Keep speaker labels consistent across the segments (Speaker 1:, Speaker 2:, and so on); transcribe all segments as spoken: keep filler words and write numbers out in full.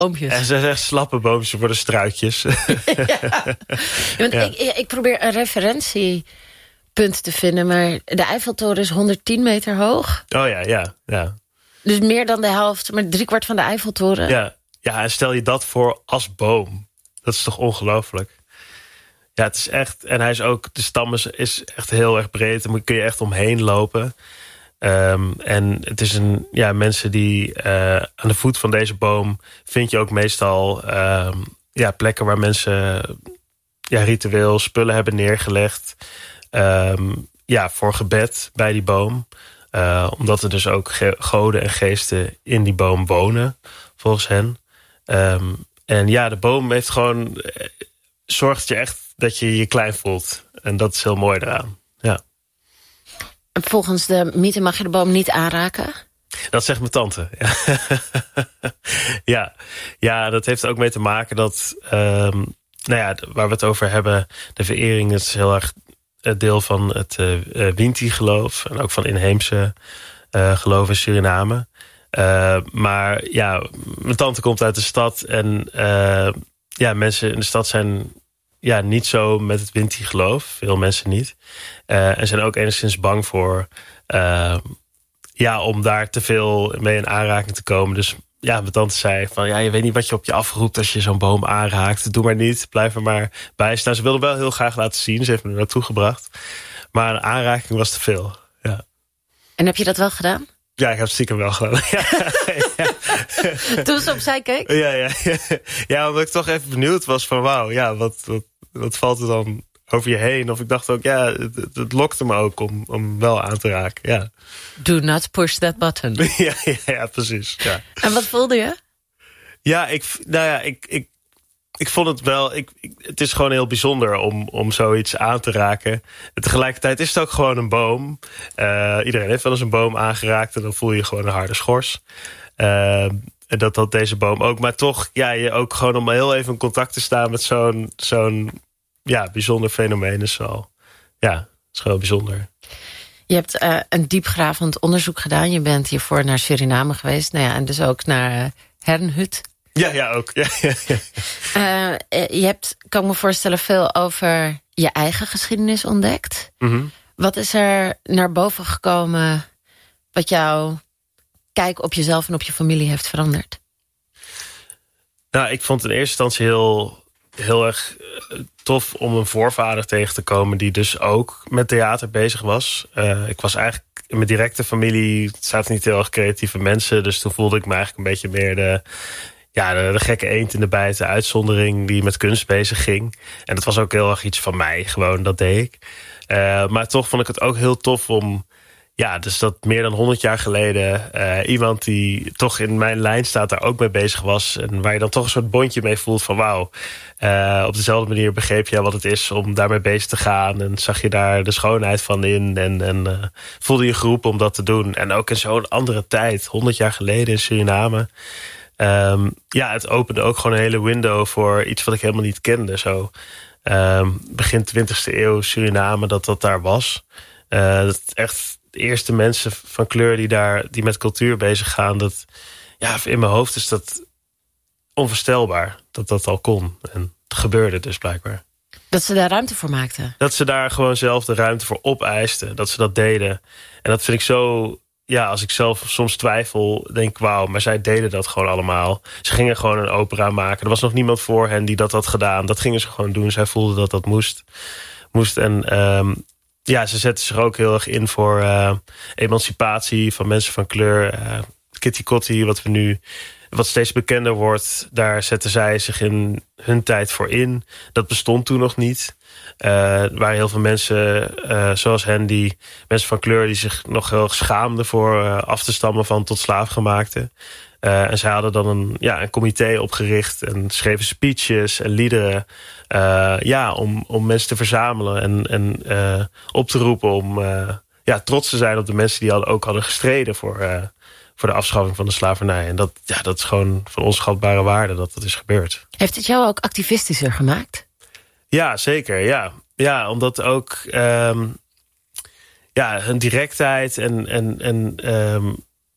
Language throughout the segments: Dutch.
Speaker 1: boompjes.
Speaker 2: En ze zijn echt slappe boompjes voor de struikjes.
Speaker 1: ja. Ja, want
Speaker 2: Ja.
Speaker 1: ik, ik probeer een referentiepunt te vinden, maar de Eiffeltoren is honderdtien meter hoog.
Speaker 2: Oh ja, ja, ja.
Speaker 1: Dus meer dan de helft, maar driekwart van de Eiffeltoren.
Speaker 2: Ja, ja, en stel je dat voor als boom. Dat is toch ongelooflijk. Ja, het is echt... En hij is ook... De stam is, is echt heel erg breed. Daar kun je echt omheen lopen. Um, en het is een... Ja, mensen die... Uh, aan de voet van deze boom... vind je ook meestal... Um, ja, plekken waar mensen... Ja, ritueel spullen hebben neergelegd. Um, ja, voor gebed bij die boom. Uh, omdat er dus ook ge- goden en geesten in die boom wonen. Volgens hen. Um, en ja, de boom heeft gewoon... Zorgt je echt dat je je klein voelt. En dat is heel mooi eraan. Ja.
Speaker 1: Volgens de mythe mag je de boom niet aanraken?
Speaker 2: Dat zegt mijn tante. Ja, ja. ja dat heeft er ook mee te maken dat... Um, nou ja, waar we het over hebben... de verering is heel erg het deel van het uh, Winti-geloof... en ook van inheemse uh, geloof in Suriname. Uh, maar ja, mijn tante komt uit de stad... en uh, ja, mensen in de stad zijn... Ja, niet zo met het Winti-geloof. Veel mensen niet. Uh, en zijn ook enigszins bang voor... Uh, ja, om daar te veel mee in aanraking te komen. Dus ja, mijn tante zei van... ja, je weet niet wat je op je afroept als je zo'n boom aanraakt. Doe maar niet, blijf er maar bij staan. Ze wilde wel heel graag laten zien. Ze heeft me er naartoe gebracht. Maar een aanraking was te veel. Ja.
Speaker 1: En heb je dat wel gedaan?
Speaker 2: Ja, ik heb het stiekem wel gedaan. Ja, ja.
Speaker 1: Toen ze opzij keek?
Speaker 2: Ja, ja, ja. Ja, omdat ik toch even benieuwd was van... wauw, ja, wat, wat, wat valt er dan over je heen? Of ik dacht ook, ja, het, het lokte me ook om, om wel aan te raken. Ja.
Speaker 1: Do not push that button.
Speaker 2: ja, ja, ja, precies. Ja.
Speaker 1: En wat voelde je?
Speaker 2: Ja, ik, nou ja, ik, ik, ik vond het wel... Ik, ik, het is gewoon heel bijzonder om, om zoiets aan te raken. En tegelijkertijd is het ook gewoon een boom. Uh, iedereen heeft wel eens een boom aangeraakt... en dan voel je gewoon een harde schors. Uh, en dat had deze boom ook. Maar toch, ja, je ook gewoon om heel even in contact te staan... met zo'n zo'n ja, bijzonder fenomeen is wel... Ja, het is gewoon bijzonder.
Speaker 1: Je hebt uh, een diepgravend onderzoek gedaan. Je bent hiervoor naar Suriname geweest. Nou ja, en dus ook naar uh, Herrnhut.
Speaker 2: Ja, ja, ook. Ja, ja, ja.
Speaker 1: Uh, je hebt, kan ik me voorstellen, veel over je eigen geschiedenis ontdekt.
Speaker 2: Mm-hmm.
Speaker 1: Wat is er naar boven gekomen wat jouw kijk op jezelf en op je familie heeft veranderd?
Speaker 2: Nou, ik vond het in eerste instantie heel, heel erg tof om een voorvader tegen te komen... die dus ook met theater bezig was. Uh, ik was eigenlijk in mijn directe familie... het zaten niet heel erg creatieve mensen... dus toen voelde ik me eigenlijk een beetje meer de... Ja, de, de gekke eend in de bijt, de uitzondering die met kunst bezig ging. En dat was ook heel erg iets van mij, gewoon, dat deed ik. Uh, maar toch vond ik het ook heel tof om... Ja, dus dat meer dan honderd jaar geleden... Uh, iemand die toch in mijn lijn staat daar ook mee bezig was... en waar je dan toch een soort bondje mee voelt van... wauw, uh, op dezelfde manier begreep je wat het is om daarmee bezig te gaan... en zag je daar de schoonheid van in... en, en uh, voelde je geroepen om dat te doen. En ook in zo'n andere tijd, honderd jaar geleden in Suriname... Um, ja, het opende ook gewoon een hele window voor iets wat ik helemaal niet kende. Zo um, begin twintigste eeuw Suriname, dat dat daar was. Uh, dat echt de eerste mensen van kleur die daar die met cultuur bezig gaan. Dat, ja, in mijn hoofd is dat onvoorstelbaar dat dat al kon. En het gebeurde dus blijkbaar.
Speaker 1: Dat ze daar ruimte voor maakten?
Speaker 2: Dat ze daar gewoon zelf de ruimte voor opeisten. Dat ze dat deden. En dat vind ik zo... Ja, als ik zelf soms twijfel, denk ik, wauw, maar zij deden dat gewoon allemaal. Ze gingen gewoon een opera maken. Er was nog niemand voor hen die dat had gedaan. Dat gingen ze gewoon doen. Zij voelden dat dat moest. moest. En um, ja, ze zetten zich ook heel erg in voor uh, emancipatie van mensen van kleur. Uh, Kitty Kotti, wat we nu, wat steeds bekender wordt, daar zetten zij zich in hun tijd voor in. Dat bestond toen nog niet. Uh, er waren heel veel mensen uh, zoals hen, die mensen van kleur die zich nog heel erg schaamden voor uh, af te stammen van tot slaafgemaakten. Uh, en zij hadden dan een, ja, een comité opgericht en schreven speeches en liederen. Uh, ja, om, om mensen te verzamelen en, en uh, op te roepen om uh, ja, trots te zijn op de mensen die hadden, ook hadden gestreden voor, uh, voor de afschaffing van de slavernij. En dat, ja, dat is gewoon van onschatbare waarde dat dat is gebeurd.
Speaker 1: Heeft het jou ook activistischer gemaakt?
Speaker 2: Ja, zeker. Ja, ja omdat ook um, ja, hun directheid en, en, en um,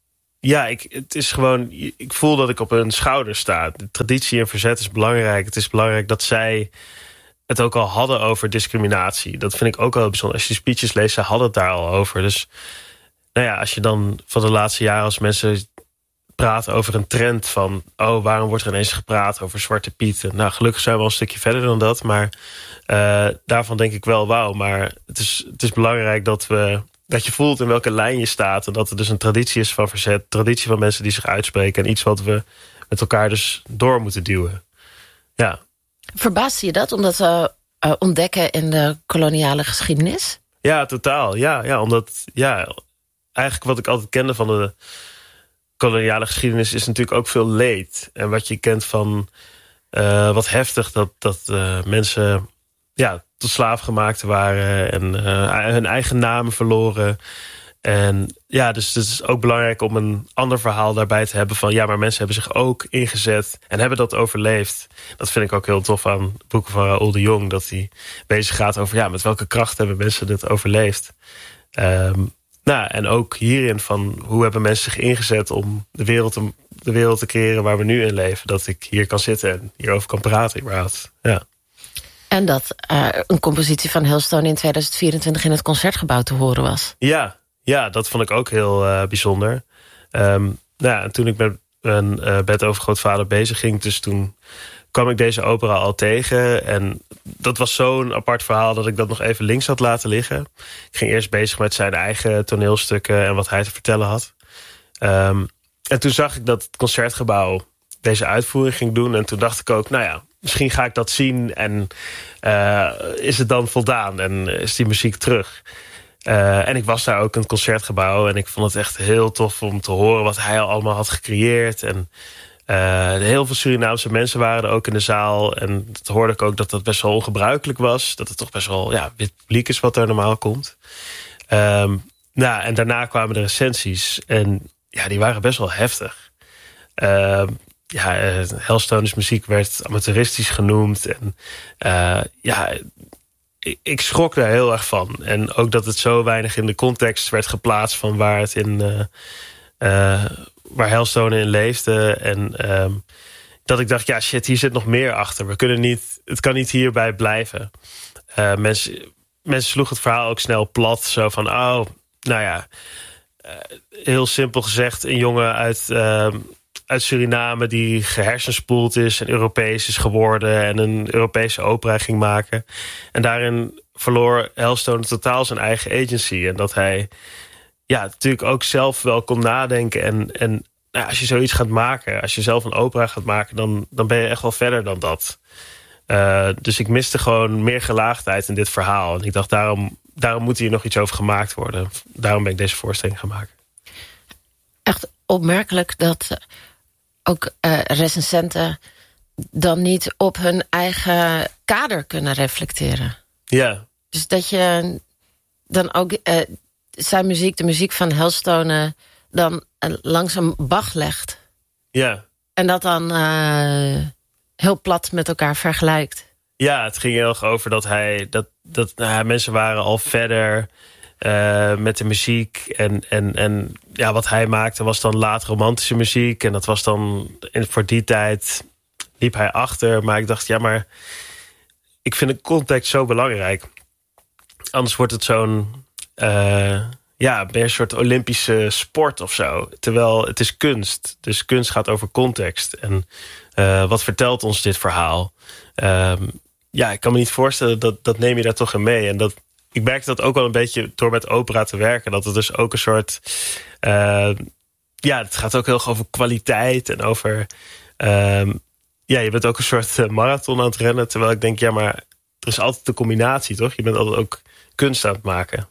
Speaker 2: ja, ik, het is gewoon... Ik voel dat ik op hun schouder sta. De traditie en verzet is belangrijk. Het is belangrijk dat zij het ook al hadden over discriminatie. Dat vind ik ook wel bijzonder. Als je de speeches leest, zij hadden het daar al over. Dus nou ja, als je dan van de laatste jaren... als mensen praten over een trend van... oh, waarom wordt er ineens gepraat over Zwarte Piet? Nou, gelukkig zijn we al een stukje verder dan dat. Maar uh, daarvan denk ik wel, wauw. Maar het is, het is belangrijk dat we... dat je voelt in welke lijn je staat. En dat er dus een traditie is van verzet. Traditie van mensen die zich uitspreken. En iets wat we met elkaar dus door moeten duwen. Ja.
Speaker 1: Verbaasde je dat om dat te uh, ontdekken in de koloniale geschiedenis?
Speaker 2: Ja, totaal. Ja, ja, omdat ja, eigenlijk wat ik altijd kende van de koloniale geschiedenis is natuurlijk ook veel leed. En wat je kent van uh, wat heftig dat, dat uh, mensen ja, tot slaaf gemaakt waren en uh, hun eigen namen verloren. En ja, dus het is ook belangrijk om een ander verhaal daarbij te hebben van ja, maar mensen hebben zich ook ingezet en hebben dat overleefd. Dat vind ik ook heel tof aan boeken van Raoul de Jong, dat hij bezig gaat over ja, met welke kracht hebben mensen dit overleefd. Um, nou, en ook hierin van hoe hebben mensen zich ingezet om de wereld te, de wereld te creëren waar we nu in leven. Dat ik hier kan zitten en hierover kan praten überhaupt. Ja.
Speaker 1: En dat uh, een compositie van Hailstone in tweeduizend vierentwintig in het Concertgebouw te horen was.
Speaker 2: Ja, ja, dat vond ik ook heel uh, bijzonder. Um, nou ja, en toen ik met mijn uh, bedovergrootvader bezig ging, dus toen kwam ik deze opera al tegen. En dat was zo'n apart verhaal dat ik dat nog even links had laten liggen. Ik ging eerst bezig met zijn eigen toneelstukken en wat hij te vertellen had. Um, en toen zag ik dat het Concertgebouw deze uitvoering ging doen. En toen dacht ik ook, nou ja, misschien ga ik dat zien en uh, is het dan voldaan en is die muziek terug. Uh, en ik was daar ook in het Concertgebouw en ik vond het echt heel tof om te horen wat hij al allemaal had gecreëerd. En uh, heel veel Surinaamse mensen waren er ook in de zaal. En dat hoorde ik ook dat dat best wel ongebruikelijk was. Dat het toch best wel ja, wit publiek is wat er normaal komt. Um, nou, en daarna kwamen de recensies en ja, die waren best wel heftig. Uh, ja, uh, Hailstone's muziek werd amateuristisch genoemd. En uh, ja, ik, ik schrok daar heel erg van. En ook dat het zo weinig in de context werd geplaatst van waar het in uh, uh, waar Hailstone in leefde. En um, dat ik dacht, ja shit, hier zit nog meer achter. We kunnen niet, het kan niet hierbij blijven. Uh, mensen, mensen sloegen het verhaal ook snel plat. Zo van, oh, nou ja, uh, heel simpel gezegd, een jongen uit Uh, uit Suriname die gehersenspoeld is en Europees is geworden en een Europese opera ging maken. En daarin verloor Hailstone totaal zijn eigen agency. En dat hij ja, natuurlijk ook zelf wel kon nadenken. En, en nou, als je zoiets gaat maken, als je zelf een opera gaat maken, dan, dan ben je echt wel verder dan dat. Uh, dus ik miste gewoon meer gelaagdheid in dit verhaal. En ik dacht, daarom, daarom moet hier nog iets over gemaakt worden. Daarom ben ik deze voorstelling gaan maken.
Speaker 1: Echt opmerkelijk dat ook uh, recensenten dan niet op hun eigen kader kunnen reflecteren.
Speaker 2: Ja.
Speaker 1: Dus dat je dan ook uh, zijn muziek, de muziek van Hailstone, dan uh, langs een Bach legt.
Speaker 2: Ja. En
Speaker 1: dat dan uh, heel plat met elkaar vergelijkt.
Speaker 2: Ja, het ging heel erg over dat hij dat, dat nou, mensen waren al verder Uh, met de muziek. En, en, en ja, wat hij maakte was dan laat romantische muziek. En dat was dan, en voor die tijd liep hij achter. Maar ik dacht, ja, maar ik vind de context zo belangrijk. Anders wordt het zo'n uh, ja, meer een soort Olympische sport of zo. Terwijl het is kunst. Dus kunst gaat over context. En uh, wat vertelt ons dit verhaal? Uh, ja, ik kan me niet voorstellen, dat, dat neem je daar toch in mee. En dat ik merkte dat ook wel een beetje door met opera te werken. Dat het dus ook een soort Uh, ja, het gaat ook heel erg over kwaliteit. En over Uh, ja, je bent ook een soort marathon aan het rennen. Terwijl ik denk, ja, maar er is altijd de combinatie, toch? Je bent altijd ook kunst aan het maken.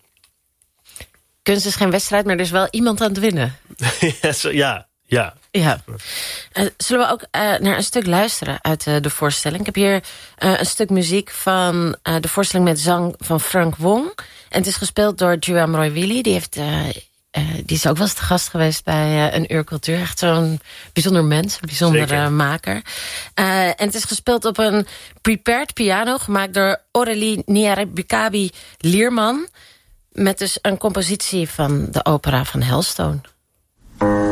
Speaker 1: Kunst is geen wedstrijd, maar er is wel iemand aan het winnen.
Speaker 2: ja, zo, ja, ja.
Speaker 1: ja. Uh, zullen we ook uh, naar een stuk luisteren uit uh, de voorstelling? Ik heb hier uh, een stuk muziek van uh, de voorstelling met zang van Frank Wong. En het is gespeeld door Juam Roy-Willy. Die, heeft, uh, uh, die is ook wel eens te gast geweest bij uh, Een Uur Cultuur. Echt zo'n bijzonder mens, een bijzondere uh, maker. Uh, en het is gespeeld op een prepared piano, gemaakt door Aurélie Nyarabikabi Lierman, met dus een compositie van de opera van Hailstone.